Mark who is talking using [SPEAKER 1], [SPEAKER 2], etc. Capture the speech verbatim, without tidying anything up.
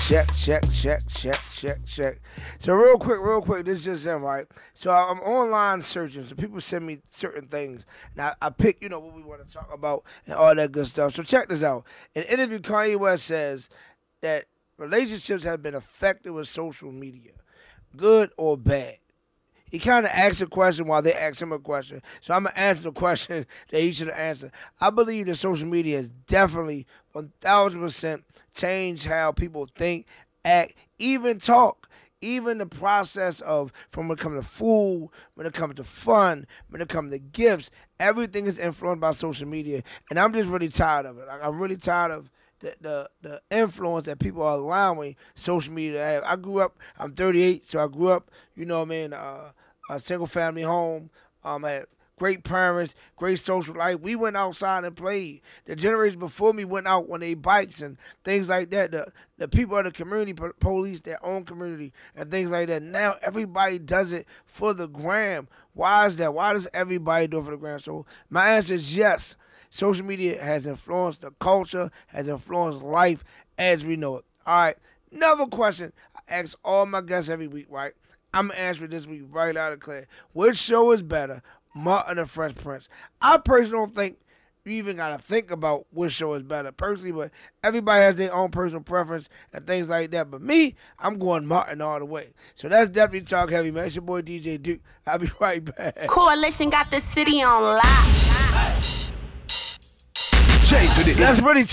[SPEAKER 1] check, check, check, check, check, check. So real quick, real quick, this is just him, right? So I'm online searching, so people send me certain things, and I, I pick, you know, what we want to talk about and all that good stuff. So check this out. In an interview, Kanye West says that relationships have been affected with social media, good or bad. He kind of asked a question while they asked him a question. So I'm going to answer the question that he should have answered. I believe that social media has definitely one thousand percent changed how people think, act, even talk. Even the process of, from when it comes to food, when it comes to fun, when it comes to gifts, everything is influenced by social media. And I'm just really tired of it. Like, I'm really tired of the, the the influence that people are allowing social media to have. I grew up, I'm thirty-eight, so I grew up, you know what I mean, uh, a single family home. Um, I had great parents, great social life. We went outside and played. The generation before me went out on their bikes and things like that. The the people of the community po- police their own community and things like that. Now everybody does it for the gram. Why is that? Why does everybody do it for the gram? So my answer is yes. Social media has influenced the culture, has influenced life as we know it. All right, another question I ask all my guests every week, right? I'm answering this week right out of clear. Which show is better, Martin or Fresh Prince? I personally don't think you even got to think about which show is better personally, but everybody has their own personal preference and things like that. But me, I'm going Martin all the way. So that's definitely Talk Heavy, man. It's your boy D J Duke. I'll be right back.
[SPEAKER 2] Coalition got the city on lock.
[SPEAKER 3] J to the
[SPEAKER 1] That's really